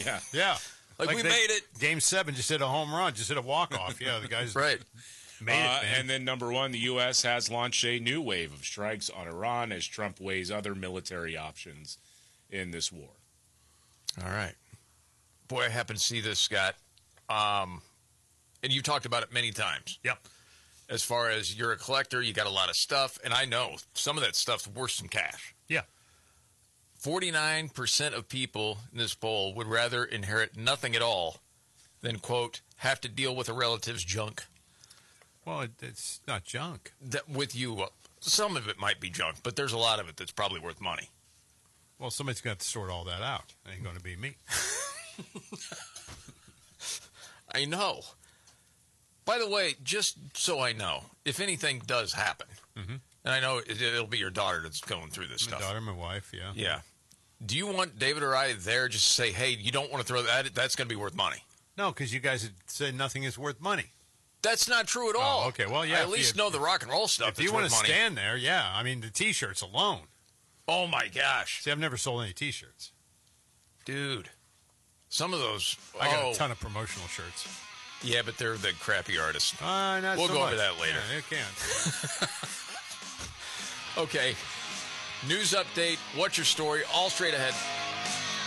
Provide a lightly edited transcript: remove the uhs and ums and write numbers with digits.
Yeah. Yeah. Like we made it. Game 7 just hit a home run, just hit a walk-off. Yeah, the guys Right. made it, man. And then number 1, the U.S. has launched a new wave of strikes on Iran as Trump weighs other military options in this war. All right. Boy, I happen to see this, Scott. And you've talked about it many times. Yep. As far as you're a collector, you got a lot of stuff, and I know some of that stuff's worth some cash. Yeah. 49% of people in this poll would rather inherit nothing at all than, quote, have to deal with a relative's junk. Well, it's not junk. That with you, some of it might be junk, but there's a lot of it that's probably worth money. Well, somebody's got to sort all that out. It ain't going to be me. I know. By the way, just so I know, if anything does happen, and I know it'll be your daughter that's going through this stuff. My daughter, my wife, yeah. Yeah. Do you want David or I there just to say, hey, you don't want to throw that? That's going to be worth money. No, because you guys had said nothing is worth money. That's not true at all. Oh, okay. Well, yeah. I at least know the rock and roll stuff. If you want to stand there, yeah. I mean, the T-shirts alone. Oh, my gosh. See, I've never sold any T-shirts. Dude. Some of those. I got a ton of promotional shirts. Yeah, but they're the crappy artists. Not we'll so go much. over that later. Yeah, you can. Okay. News update. What's your story? All straight ahead.